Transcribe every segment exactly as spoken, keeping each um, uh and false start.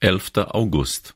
elfter August.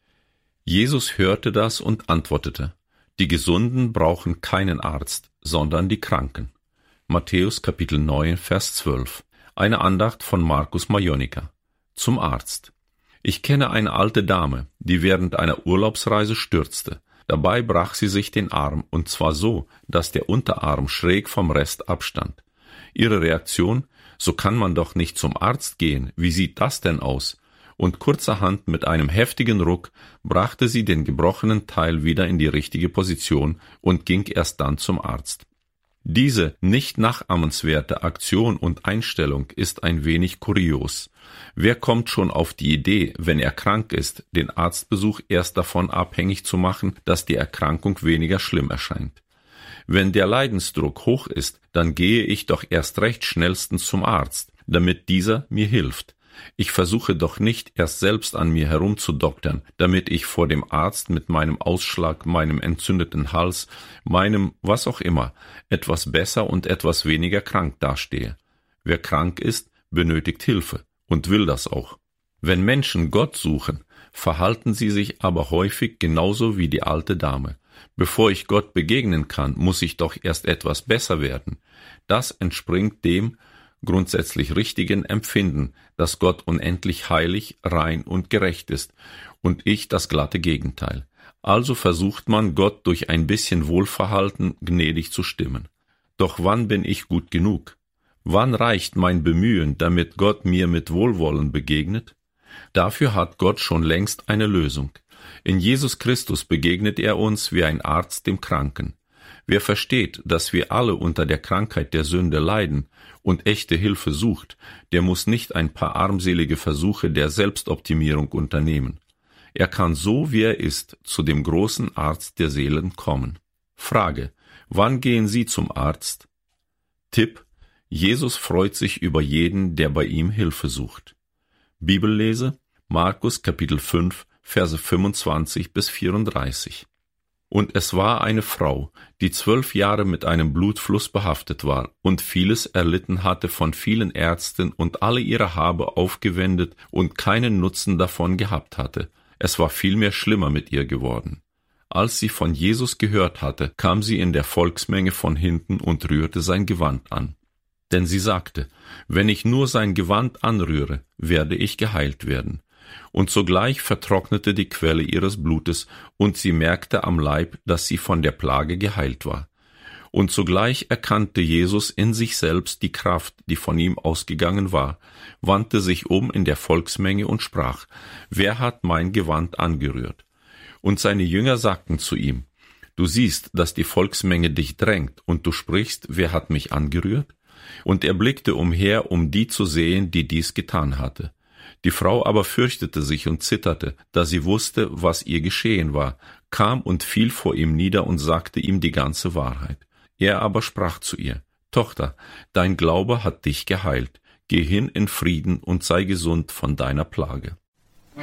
Jesus hörte das und antwortete: Die Gesunden brauchen keinen Arzt, sondern die Kranken. Matthäus Kapitel neun, Vers zwölf. Eine Andacht von Markus Majonika. Zum Arzt. Ich kenne eine alte Dame, die während einer Urlaubsreise stürzte. Dabei brach sie sich den Arm, und zwar so, dass der Unterarm schräg vom Rest abstand. Ihre Reaktion: So kann man doch nicht zum Arzt gehen, wie sieht das denn aus? Und kurzerhand mit einem heftigen Ruck brachte sie den gebrochenen Teil wieder in die richtige Position und ging erst dann zum Arzt. Diese nicht nachahmenswerte Aktion und Einstellung ist ein wenig kurios. Wer kommt schon auf die Idee, wenn er krank ist, den Arztbesuch erst davon abhängig zu machen, dass die Erkrankung weniger schlimm erscheint? Wenn der Leidensdruck hoch ist, dann gehe ich doch erst recht schnellstens zum Arzt, damit dieser mir hilft. Ich versuche doch nicht erst selbst an mir herumzudoktern, damit ich vor dem Arzt mit meinem Ausschlag, meinem entzündeten Hals, meinem was auch immer, etwas besser und etwas weniger krank dastehe. Wer krank ist, benötigt Hilfe und will das auch. Wenn Menschen Gott suchen, verhalten sie sich aber häufig genauso wie die alte Dame. Bevor ich Gott begegnen kann, muss ich doch erst etwas besser werden. Das entspringt dem grundsätzlich richtigen Empfinden, dass Gott unendlich heilig, rein und gerecht ist, und ich das glatte Gegenteil. Also versucht man, Gott durch ein bisschen Wohlverhalten gnädig zu stimmen. Doch wann bin ich gut genug? Wann reicht mein Bemühen, damit Gott mir mit Wohlwollen begegnet? Dafür hat Gott schon längst eine Lösung. In Jesus Christus begegnet er uns wie ein Arzt dem Kranken. Wer versteht, dass wir alle unter der Krankheit der Sünde leiden und echte Hilfe sucht, der muss nicht ein paar armselige Versuche der Selbstoptimierung unternehmen. Er kann so, wie er ist, zu dem großen Arzt der Seelen kommen. Frage: Wann gehen Sie zum Arzt? Tipp: Jesus freut sich über jeden, der bei ihm Hilfe sucht. Bibellese: Markus Kapitel fünf, Verse fünfundzwanzig bis vierunddreißig. Und es war eine Frau, die zwölf Jahre mit einem Blutfluss behaftet war und vieles erlitten hatte von vielen Ärzten und alle ihre Habe aufgewendet und keinen Nutzen davon gehabt hatte. Es war vielmehr schlimmer mit ihr geworden. Als sie von Jesus gehört hatte, kam sie in der Volksmenge von hinten und rührte sein Gewand an. Denn sie sagte: Wenn ich nur sein Gewand anrühre, werde ich geheilt werden. Und sogleich vertrocknete die Quelle ihres Blutes, und sie merkte am Leib, dass sie von der Plage geheilt war. Und sogleich erkannte Jesus in sich selbst die Kraft, die von ihm ausgegangen war, wandte sich um in der Volksmenge und sprach: Wer hat mein Gewand angerührt? Und seine Jünger sagten zu ihm: Du siehst, dass die Volksmenge dich drängt, und du sprichst: Wer hat mich angerührt? Und er blickte umher, um die zu sehen, die dies getan hatte. Die Frau aber fürchtete sich und zitterte, da sie wusste, was ihr geschehen war, kam und fiel vor ihm nieder und sagte ihm die ganze Wahrheit. Er aber sprach zu ihr: Tochter, dein Glaube hat dich geheilt. Geh hin in Frieden und sei gesund von deiner Plage.